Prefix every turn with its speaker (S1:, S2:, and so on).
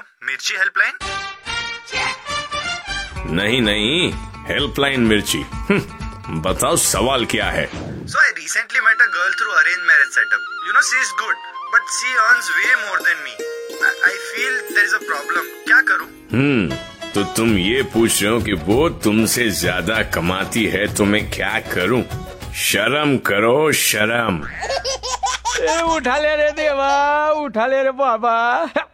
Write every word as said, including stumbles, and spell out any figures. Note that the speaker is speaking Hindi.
S1: मिर्ची हेल्पलाइन?
S2: नहीं नहीं, हेल्पलाइन मिर्ची। बताओ सवाल क्या है?
S1: So I recently met a girl through arranged marriage setup. You know, she is good, but she earns way more than me. I, I feel there is a problem. क्या करूं?
S2: हम्म तो तुम ये पूछ रहे हो कि वो तुमसे ज्यादा कमाती है तो मैं क्या करूं? शर्म करो, शर्म।
S3: उठा ले रे देवा, उठा ले रे बाबा।